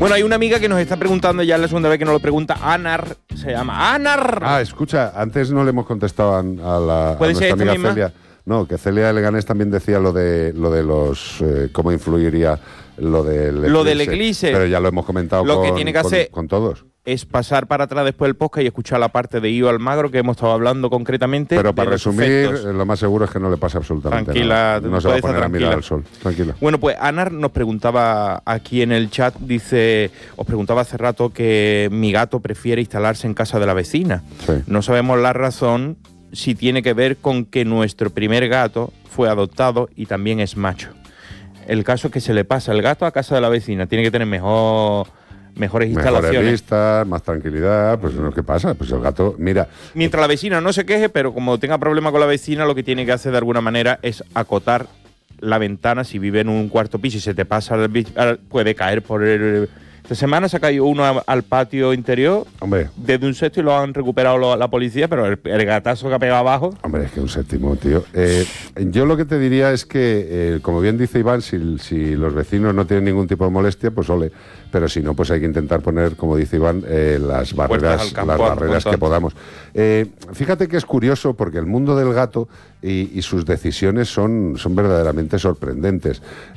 Bueno, hay una amiga que nos está preguntando, ya es la segunda vez que nos lo pregunta, Anar, se llama Anar. Ah, escucha, antes no le hemos contestado a nuestra amiga Celia. No, que Celia de Leganés también decía lo de los cómo influiría lo del eclipse. Pero ya lo hemos comentado lo que tiene que hacer con todos. Es pasar para atrás después del podcast y escuchar la parte de Ío Almagro que hemos estado hablando concretamente. Pero para resumir, lo más seguro es que no le pasa absolutamente nada. No se va a poner a mirar al sol. Tranquila. Bueno, pues Anar nos preguntaba aquí en el chat, dice, os preguntaba hace rato que mi gato prefiere instalarse en casa de la vecina. Sí. No sabemos la razón, si tiene que ver con que nuestro primer gato fue adoptado y también es macho. El caso es que se le pasa el gato a casa de la vecina, tiene que tener mejores instalaciones. Mejores vistas, más tranquilidad, pues ¿qué pasa? Pues el gato, mira... Mientras la vecina no se queje, pero como tenga problema con la vecina, lo que tiene que hacer de alguna manera es acotar la ventana. Si vive en un cuarto piso y se te pasa, puede caer por el... Esta semana se ha caído uno al patio interior. Hombre. Desde un sexto y lo han recuperado la policía, pero el gatazo que ha pegado abajo... Hombre, es que un séptimo, tío. Yo lo que te diría es que, como bien dice Iván, si los vecinos no tienen ningún tipo de molestia, pues ole. Pero si no, pues hay que intentar poner, como dice Iván, las barreras que podamos. Fíjate que es curioso porque el mundo del gato y sus decisiones son verdaderamente sorprendentes.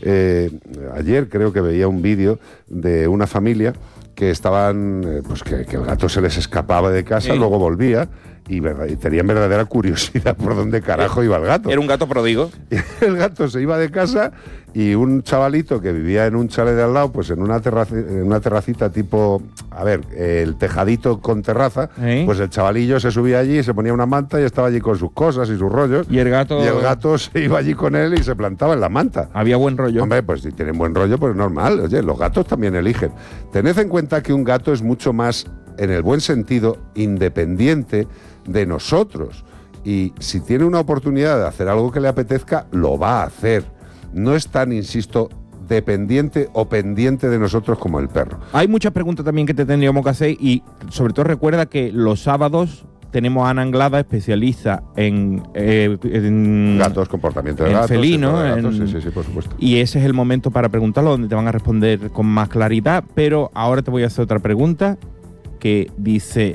Ayer creo que veía un vídeo de una familia que estaban, pues que el gato se les escapaba de casa, sí. Luego volvía y tenían verdadera curiosidad por dónde carajo iba el gato. Era un gato pródigo. El gato se iba de casa y un chavalito que vivía en un chalet de al lado, pues en una terracita tipo, el tejadito con terraza, pues el chavalillo se subía allí, se ponía una manta y estaba allí con sus cosas y sus rollos. Y el gato se iba allí con él y se plantaba en la manta. Había buen rollo. Hombre, pues si tienen buen rollo, pues normal. Oye, los gatos también eligen. Tened en cuenta que un gato es mucho más, en el buen sentido, independiente de nosotros. Y si tiene una oportunidad de hacer algo que le apetezca, lo va a hacer. No es tan, insisto, dependiente o pendiente de nosotros como el perro. Hay muchas preguntas también que te tendríamos que hacer y sobre todo recuerda que los sábados tenemos a Ana Anglada, especialista en gatos, comportamiento de gatos, felino, sí, por supuesto. Y ese es el momento para preguntarlo, donde te van a responder con más claridad. Pero ahora te voy a hacer otra pregunta que dice...